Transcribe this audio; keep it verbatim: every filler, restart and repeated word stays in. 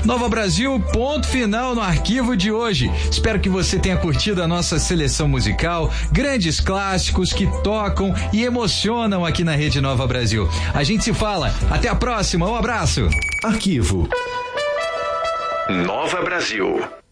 Nova Brasil, ponto final no arquivo de hoje. Espero que você tenha curtido a nossa seleção musical, grandes clássicos que tocam e emocionam aqui na Rede Nova Brasil. A gente se fala. Até a próxima. Um abraço. Arquivo Nova Brasil.